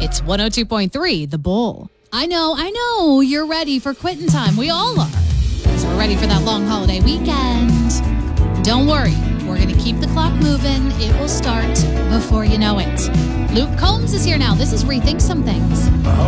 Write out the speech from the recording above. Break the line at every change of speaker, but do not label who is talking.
It's 102.3, The Bull. I know, you're ready for quitting time. We all are. So we're ready for that long holiday weekend. Don't worry, we're going to keep the clock moving. It will start before you know it. Luke Combs is here now. This is Rethink Some Things.